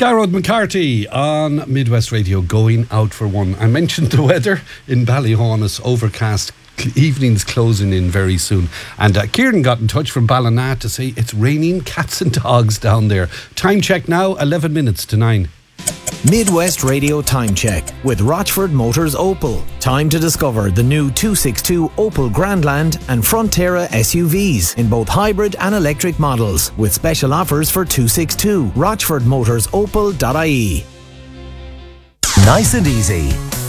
Garrod McCarthy on Midwest Radio, going out for one. I mentioned the weather in Ballyhaunis, overcast, evenings closing in very soon. And Kieran got in touch from Ballina to say it's raining cats and dogs down there. Time check now, 11 minutes to 9. Midwest Radio Time Check with Rochford Motors Opel. Time to discover the new 262 Opel Grandland and Frontera SUVs in both hybrid and electric models, with special offers for 262. RochfordMotorsOpel.ie. Nice and easy.